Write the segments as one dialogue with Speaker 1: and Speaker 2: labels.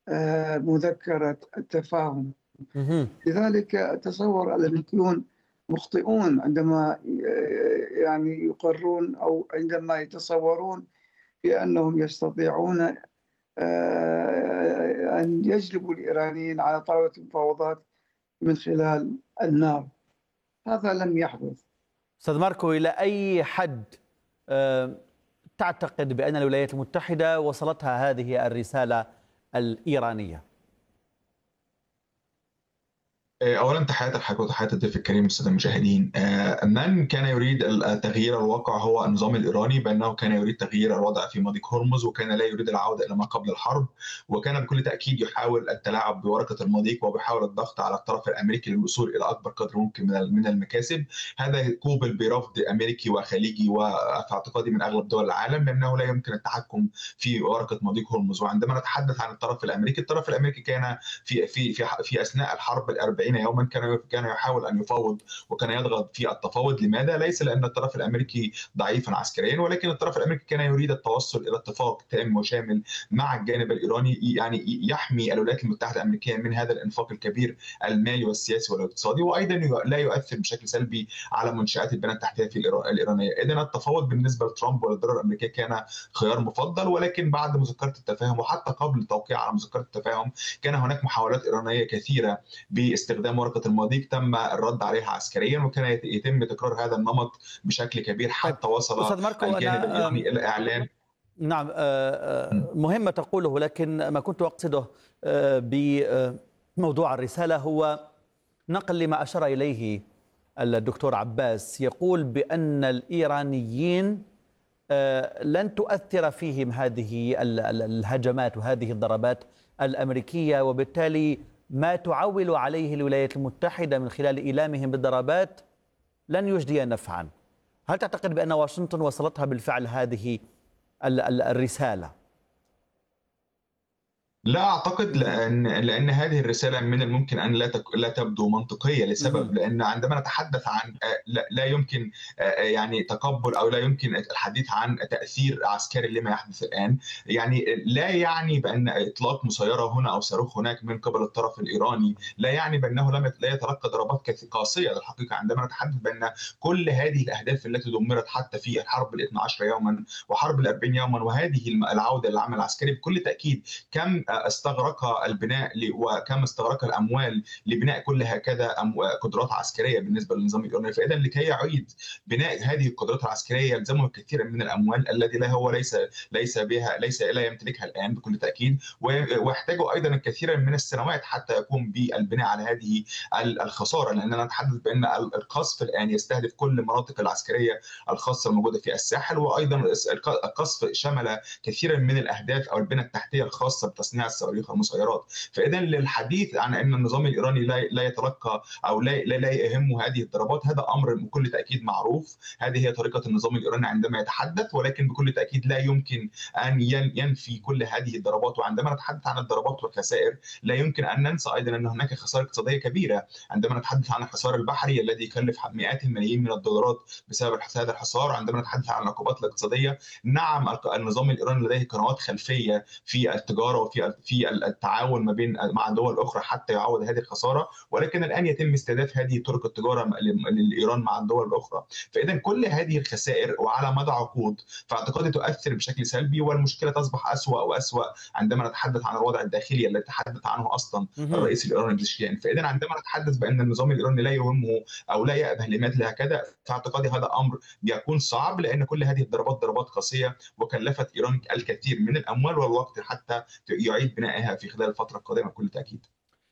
Speaker 1: مذكرة التفاهم.
Speaker 2: مهم.
Speaker 1: لذلك أتصور الأمريكيون مخطئون عندما يعني يقرون أو عندما يتصورون بأنهم يستطيعون أن يجلبوا الإيرانيين على طاولة المفاوضات من خلال النار. هذا لم يحدث.
Speaker 2: أستاذ ماركو، إلى أي حد آه، تعتقد بأن الولايات المتحدة وصلتها هذه الرسالة الإيرانية؟
Speaker 3: اولا تحياتي لحضرتك وتحياتي الضيف الكريم والساده المشاهدين. من كان يريد تغيير الواقع هو النظام الايراني، بانه كان يريد تغيير الوضع في مضيق هرمز، وكان لا يريد العوده الى ما قبل الحرب، وكان بكل تاكيد يحاول التلاعب بورقه المضيق وبيحاول الضغط على الطرف الامريكي للوصول الى اكبر قدر ممكن من المكاسب. هذا قوبل برفض امريكي وخليجي وفي اعتقادي من اغلب دول العالم، بانه لا يمكن التحكم في ورقه مضيق هرمز. وعندما نتحدث عن الطرف الامريكي كان في اثناء الحرب الأربعين يوما كان يحاول ان يفاوض وكان يضغط في التفاوض. لماذا؟ ليس لان الطرف الامريكي ضعيفا عسكريا، ولكن الطرف الامريكي كان يريد التوصل الى اتفاق تام وشامل مع الجانب الايراني، يعني يحمي الولايات المتحده الامريكيه من هذا الانفاق الكبير المالي والسياسي والاقتصادي، وايضا لا يؤثر بشكل سلبي على منشات البنى التحتيه في الايرانيه. اذا التفاوض بالنسبه لترامب والاداره الامريكيه كان خيار مفضل، ولكن بعد مذكره التفاهم وحتى قبل التوقيع على مذكره التفاهم كان هناك محاولات ايرانيه كثيره باستخدام ورقه المضيق تم الرد عليها عسكريا، وكان يتم تكرار هذا النمط بشكل كبير
Speaker 2: طيب
Speaker 3: حتى وصل
Speaker 2: أستاذ ماركو،
Speaker 3: الجانب
Speaker 2: أنا
Speaker 3: الايراني الى اعلان.
Speaker 2: نعم، مهم تقوله، لكن ما كنت أقصده بموضوع الرسالة هو نقل لما أشار إليه الدكتور عباس. يقول بأن الإيرانيين لن تؤثر فيهم هذه الهجمات وهذه الضربات الأمريكية، وبالتالي ما تعول عليه الولايات المتحدة من خلال إيلامهم بالضربات لن يجدي نفعا. هل تعتقد بأن واشنطن وصلتها بالفعل هذه الرسالة؟
Speaker 3: لا اعتقد، لان هذه الرساله من الممكن ان لا تبدو منطقيه، لسبب لان عندما نتحدث عن لا يمكن يعني تقبل او لا يمكن الحديث عن تاثير عسكري لما يحدث الان. يعني لا يعني بان اطلاق مسيره هنا او صاروخ هناك من قبل الطرف الايراني لا يعني بانه لا يتلقى ضربات قاسيه. للحقيقه عندما نتحدث بان كل هذه الاهداف التي دمرت حتى في الحرب ال 12 يوما وحرب ال 40 يوما وهذه العوده للعمل العسكري بكل تاكيد كم استغرق البناء وكم استغرق الاموال لبناء كل هكذا قدرات عسكريه بالنسبه للنظام الايراني. فاذا لكي يعيد بناء هذه القدرات العسكريه يلزمه الكثير من الاموال التي ليس لا يمتلكها الان بكل تاكيد، ويحتاج ايضا الكثير من السنوات حتى يقوم بالبناء على هذه الخساره. لاننا نتحدث بان القصف الان يستهدف كل المناطق العسكريه الخاصه الموجوده في الساحل، وايضا القصف شمل كثيرا من الاهداف او البنى التحتيه الخاصه بتصنيع الصواريخ والمسيرات. فاذا للحديث عن ان النظام الايراني لا يتلقى او لا يهمه هذه الضربات هذا امر بكل تاكيد معروف. هذه هي طريقه النظام الايراني عندما يتحدث، ولكن بكل تاكيد لا يمكن ان ينفي كل هذه الضربات. وعندما نتحدث عن الضربات والخسائر لا يمكن ان ننسى ايضا ان هناك خسائر اقتصاديه كبيره. عندما نتحدث عن الحصار البحري الذي يكلف مئات الملايين من الدولارات بسبب هذا الحصار، عندما نتحدث عن العقوبات الاقتصاديه، نعم النظام الايراني لديه قنوات خلفيه في التجاره وفي التعاون مع دول اخرى حتى يعوض هذه الخساره، ولكن الان يتم استهداف هذه طرق التجاره لايران مع الدول الاخرى. فاذا كل هذه الخسائر وعلى مدى عقود فاعتقادي تؤثر بشكل سلبي، والمشكله تصبح اسوء واسوء عندما نتحدث عن الوضع الداخلي الذي تحدث عنه اصلا الرئيس الايراني بزشكيان. فاذا عندما نتحدث بان النظام الايراني لا يهمه او لا يأبه لمثل هكذا فاعتقادي هذا امر بيكون صعب، لان كل هذه ضربات قاسيه وكلفت ايران الكثير من الاموال والوقت حتى يعيد بنائها في خلال الفترة القادمة بكل تأكيد.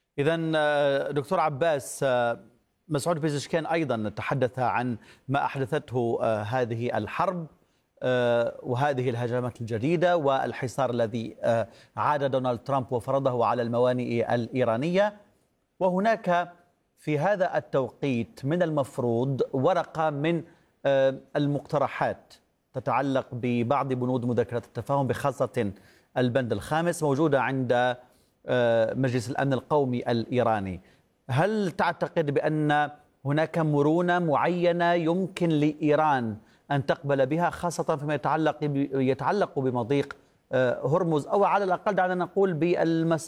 Speaker 2: إذن دكتور عباس، مسعود بيزشكان أيضا تحدث عن ما أحدثته هذه الحرب وهذه الهجمات الجديدة والحصار الذي عاد دونالد ترامب وفرضه على الموانئ الإيرانية. وهناك في هذا التوقيت من المفروض ورقة من المقترحات تتعلق ببعض بنود مذكرة التفاهم، بخاصة البند الخامس، موجودة عند مجلس الأمن القومي الإيراني. هل تعتقد بأن هناك مرونة معينة يمكن لإيران أن تقبل بها، خاصة فيما يتعلق بمضيق هرمز، أو على الأقل دعنا نقول بالمسار